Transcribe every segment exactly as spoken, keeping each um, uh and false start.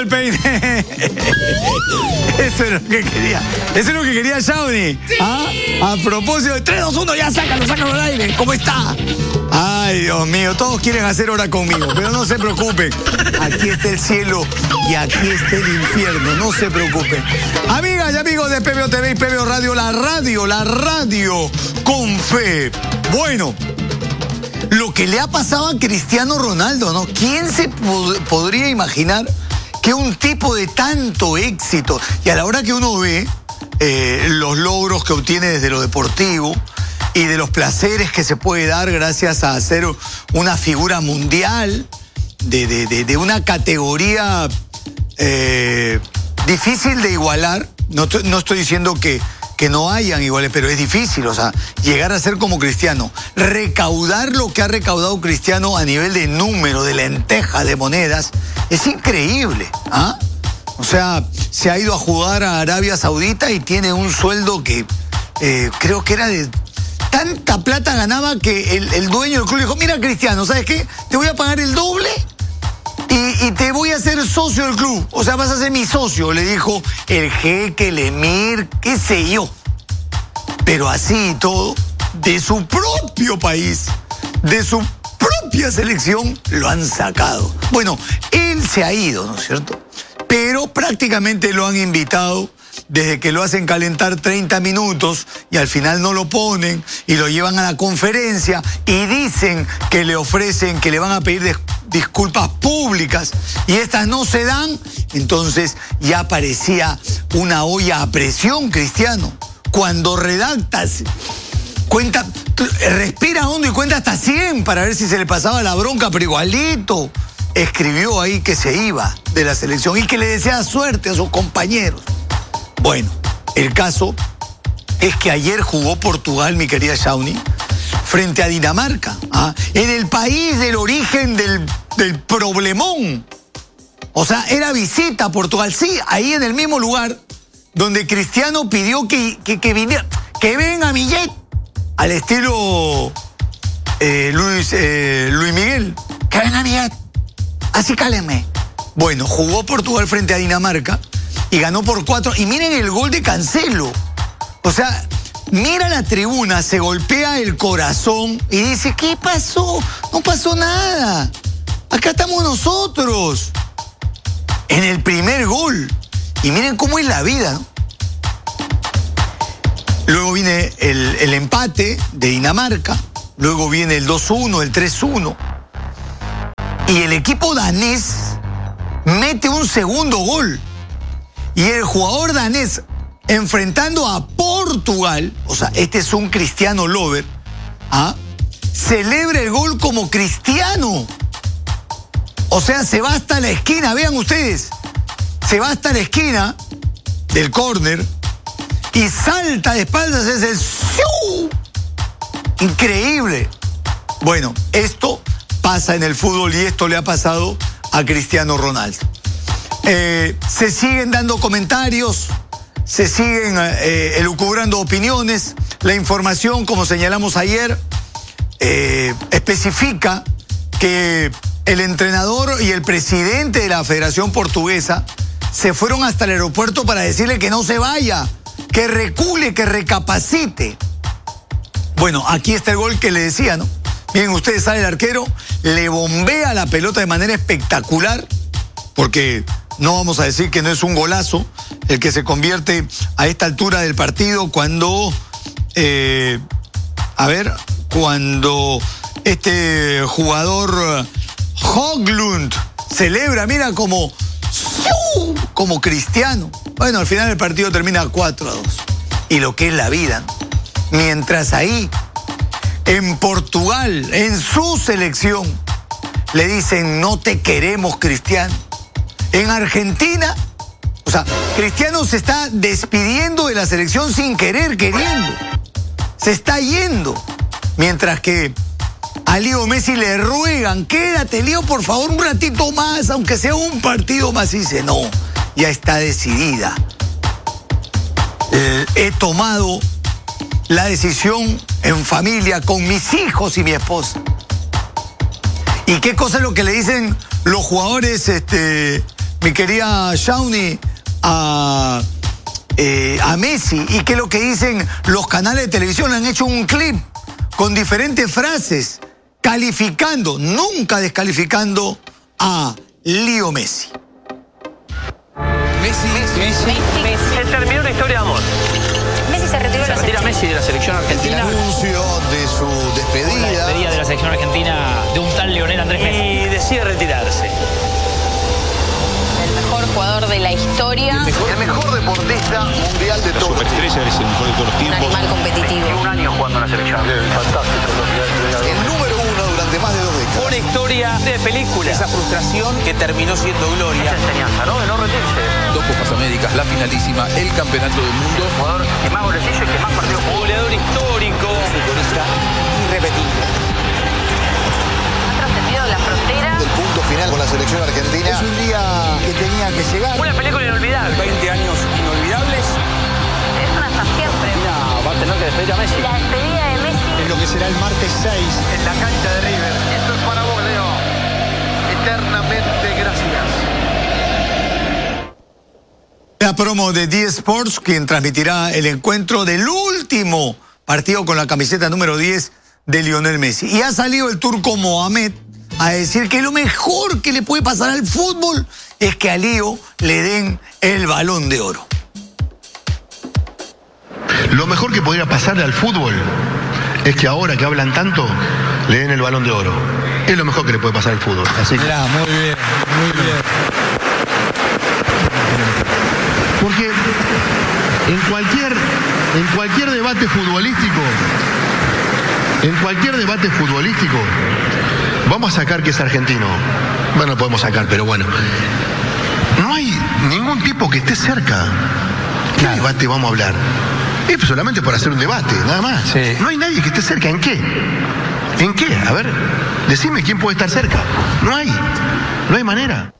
el peine. Eso es lo que quería. Eso es lo que quería Shawnee. Sí. ¿Ah? A propósito de tres, dos, uno, ya sácalo, sácalo al aire. ¿Cómo está? Ay, Dios mío, todos quieren hacer hora conmigo, pero no se preocupen. Aquí está el cielo y aquí está el infierno, no se preocupen. Amigas y amigos de P B O T V y P B O Radio, la radio, la radio con fe. Bueno, lo que le ha pasado a Cristiano Ronaldo, ¿no? ¿Quién se pod- podría imaginar que un tipo de tanto éxito, y a la hora que uno ve eh, los logros que obtiene desde lo deportivo y de los placeres que se puede dar gracias a ser una figura mundial de, de, de, de una categoría eh, difícil de igualar? No, no estoy diciendo que, que no hayan iguales, pero es difícil, o sea, llegar a ser como Cristiano, recaudar lo que ha recaudado Cristiano a nivel de número, de lentejas, de monedas, es increíble, ¿ah? O sea, se ha ido a jugar a Arabia Saudita y tiene un sueldo que eh, creo que era de... Tanta plata ganaba que el, el dueño del club dijo, mira Cristiano, ¿sabes qué? Te voy a pagar el doble y, y te voy a hacer socio del club. O sea, vas a ser mi socio, le dijo el jeque, el emir, qué sé yo. Pero así y todo, de su propio país, de su propia selección, lo han sacado. Bueno, él se ha ido, ¿no es cierto? Pero prácticamente lo han invitado desde que lo hacen calentar treinta minutos y al final no lo ponen y lo llevan a la conferencia y dicen que le ofrecen, que le van a pedir disculpas públicas y estas no se dan, entonces ya parecía una olla a presión, Cristiano. Cuando redactas, cuenta, respira hondo y cuenta hasta cien para ver si se le pasaba la bronca, pero igualito escribió ahí que se iba de la selección y que le desea suerte a sus compañeros. Bueno, el caso es que ayer jugó Portugal, mi querida Shawnee, frente a Dinamarca, ¿ah? En el país del origen del, del problemón. O sea, era visita a Portugal, sí, ahí en el mismo lugar donde Cristiano pidió que, que, que viniera, que venga Millet, al estilo eh, Luis, eh, Luis Miguel, que venga Millet, así cálenme. Bueno, jugó Portugal frente a Dinamarca y ganó por cuatro. Y miren el gol de Cancelo. O sea, mira la tribuna, se golpea el corazón y dice, ¿qué pasó? No pasó nada. Acá estamos nosotros. En el primer gol. Y miren cómo es la vida, ¿no? Luego viene el, el empate de Dinamarca. Luego viene el dos uno, el tres uno. Y el equipo danés mete un segundo gol. Y el jugador danés, enfrentando a Portugal, o sea, este es un Cristiano lover, ¿ah? Celebra el gol como Cristiano. O sea, se va hasta la esquina, vean ustedes, se va hasta la esquina del córner y salta de espaldas, es el ¡siu! Increíble. Bueno, esto pasa en el fútbol y esto le ha pasado a Cristiano Ronaldo. Eh, se siguen dando comentarios, se siguen eh, elucubrando opiniones. La información, como señalamos ayer, eh, especifica que el entrenador y el presidente de la Federación Portuguesa se fueron hasta el aeropuerto para decirle que no se vaya, que recule, que recapacite. Bueno, aquí está el gol que le decía, ¿no? Miren ustedes, sale el arquero, le bombea la pelota de manera espectacular, porque no vamos a decir que no es un golazo el que se convierte a esta altura del partido cuando, eh, a ver, cuando este jugador Höglund celebra, mira, como, como Cristiano. Bueno, al final el partido termina cuatro a dos. Y lo que es la vida, ¿no? Mientras ahí, en Portugal, en su selección, le dicen, no te queremos, Cristiano. En Argentina, o sea, Cristiano se está despidiendo de la selección sin querer, queriendo. Se está yendo. Mientras que a Leo Messi le ruegan, quédate, Leo, por favor, un ratito más, aunque sea un partido más. Y dice, no, ya está decidida. Eh, he tomado la decisión en familia, con mis hijos y mi esposa. ¿Y qué cosa es lo que le dicen los jugadores este, mi querida Shawnee, a, eh, a Messi, y que lo que dicen los canales de televisión, han hecho un clip con diferentes frases calificando, nunca descalificando a Leo Messi. Messi, Messi, Messi. Se terminó la historia de amor. Messi se retiró de la Se retira selección. Messi de la selección El argentina. anuncio de su La despedida. despedida de la selección argentina de un tal Lionel Andrés Messi. Y decide retirarse. El mejor jugador de la historia. El mejor, el mejor deportista mundial de todos. Superestrella es el mejor de todos los Un tiempos. animal competitivo. Un año jugando en la selección. El número uno durante más de dos décadas. Una historia de película. Esa frustración que terminó siendo Esa gloria. enseñanza, ¿no? De no rendirse. Dos Copas Américas, la finalísima, el campeonato del mundo. El jugador que más goles hizo y que más partidos jugó. Goleador histórico. Futbolista irrepetible. Ha trascendido la frontera. El punto final con la selección argentina. Es un día que tenía que llegar. Una película inolvidable. veinte años inolvidables. Es una hasta siempre. Va a tener que despedir a Messi. La despedida de Messi. En lo que será el martes seis. En la cancha de River. Esto es para vos, Leo. Eternamente gracias. La promo de D Sports, quien transmitirá el encuentro del último partido con la camiseta número diez de Lionel Messi. Y ha salido el turco Mohamed a decir que lo mejor que le puede pasar al fútbol es que a Leo le den el Balón de Oro. Lo mejor que podría pasarle al fútbol es que ahora que hablan tanto, le den el Balón de Oro. Es lo mejor que le puede pasar al fútbol. Así que... Mirá, muy bien, muy bien. Porque en cualquier, en cualquier debate futbolístico, en cualquier debate futbolístico, vamos a sacar que es argentino. Bueno, podemos sacar, pero bueno. No hay ningún tipo que esté cerca. ¿Qué debate vamos a hablar? Es solamente para hacer un debate, nada más. Sí. No hay nadie que esté cerca. ¿En qué? ¿En qué? A ver, decime quién puede estar cerca. No hay. No hay manera.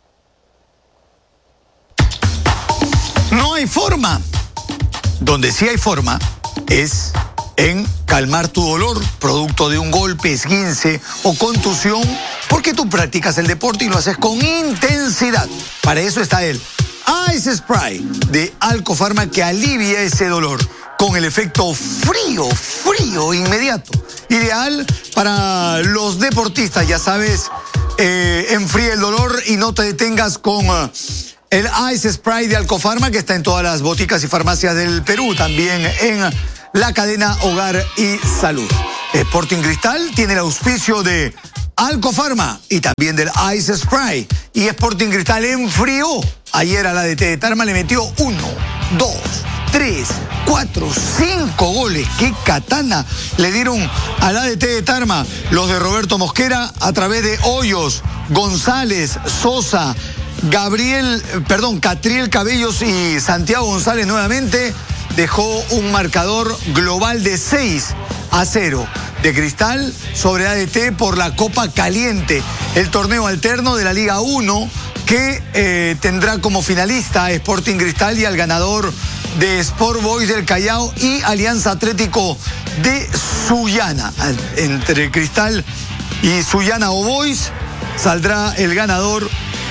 No hay forma. Donde sí hay forma es en calmar tu dolor producto de un golpe, esguince o contusión, porque tú practicas el deporte y lo haces con intensidad. Para eso está el Ice Spray de Alcofarma, que alivia ese dolor con el efecto frío, frío inmediato. Ideal para los deportistas, ya sabes, eh, enfría el dolor y no te detengas con... Uh, el Ice Spray de Alcofarma, que está en todas las boticas y farmacias del Perú, también en la cadena Hogar y Salud. Sporting Cristal tiene el auspicio de Alcofarma y también del Ice Spray. Y Sporting Cristal enfrió ayer a la D T de Tarma, le metió uno, dos, tres, cuatro, cinco goles. ¡Qué katana le dieron a la D T de Tarma! Los de Roberto Mosquera a través de Hoyos, González, Sosa, Gabriel, perdón, Catriel Cabellos y Santiago González nuevamente dejó un marcador global de seis a cero de Cristal sobre A D T por la Copa Caliente, el torneo alterno de la Liga uno que eh, tendrá como finalista a Sporting Cristal y al ganador de Sport Boys del Callao y Alianza Atlético de Sullana. Entre Cristal y Sullana o Boys saldrá el ganador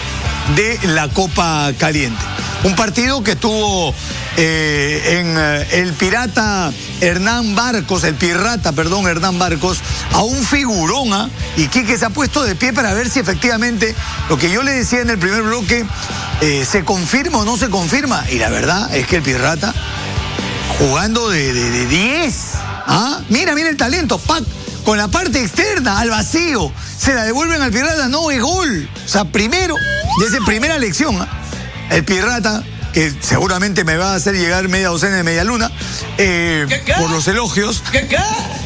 de la Copa Caliente. Un partido que tuvo eh, en eh, el pirata Hernán Barcos, el pirata, perdón, Hernán Barcos, a un figurón, ¿eh? Y Quique se ha puesto de pie para ver si efectivamente lo que yo le decía en el primer bloque eh, se confirma o no se confirma. Y la verdad es que el pirata jugando de diez. ¿Ah? Mira, mira el talento, Pac, con la parte externa, al vacío. Se la devuelven al pirata, no es gol. O sea, primero, desde primera lección, ¿eh? El pirata, que seguramente me va a hacer llegar media docena de media luna, eh, ¿Qué, qué? por los elogios. ¿Qué, qué?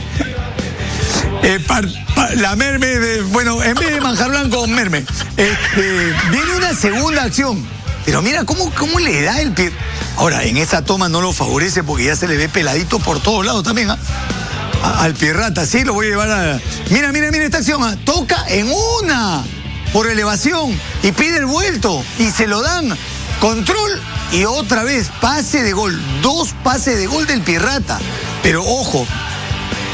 Eh, par, par, la merme, de, bueno, en vez de manjar blanco, merme. Este, viene una segunda acción. Pero mira cómo, cómo le da el pie. Ahora, en esa toma no lo favorece porque ya se le ve peladito por todos lados también, ¿ah? A, al pirata, sí, lo voy a llevar a... Mira, mira, mira esta acción, ¿ah? Toca en una por elevación y pide el vuelto y se lo dan. Control y otra vez pase de gol. Dos pases de gol del pirata. Pero ojo,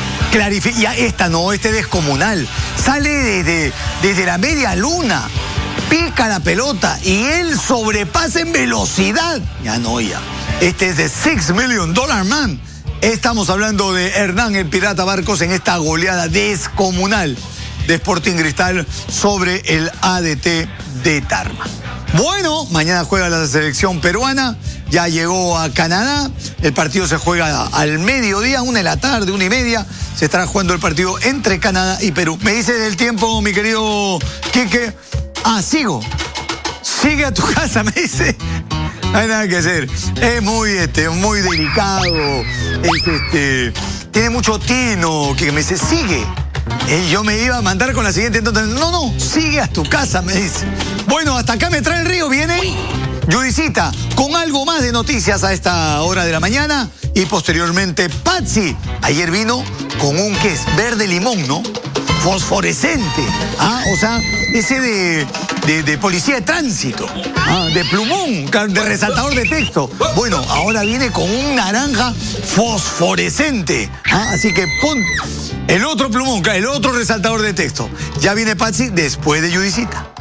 clarifica, ya esta no, este descomunal. Sale desde, desde la media luna. pica la pelota y él sobrepasa en velocidad. Ya no, ya. Este es de six million dollar man. Estamos hablando de Hernán el Pirata Barcos en esta goleada descomunal de Sporting Cristal sobre el A D T de Tarma. Bueno, mañana juega la selección peruana, ya llegó a Canadá, el partido se juega al mediodía, una de la tarde, una y media, se estará jugando el partido entre Canadá y Perú. Me dice del tiempo, mi querido Quique, ah, sigo, sigue a tu casa, me dice. No hay nada que hacer. Es muy, este, muy delicado. Es, este, tiene mucho tino. Que me dice, sigue. Eh, yo me iba a mandar con la siguiente. Entonces, no, no, sigue a tu casa, me dice. Bueno, hasta acá me trae el río. Viene Judicita con algo más de noticias a esta hora de la mañana. Y posteriormente, Patsy. Ayer vino con un, ¿qué es? Verde limón, ¿no? Fosforescente. Ah, o sea, ese de, de, de policía de tránsito. Ah, de plumón, de resaltador de texto. Bueno, ahora viene con un naranja fosforescente. Ah, así que pon el otro plumón, el otro resaltador de texto. Ya viene Patsy después de Judicita.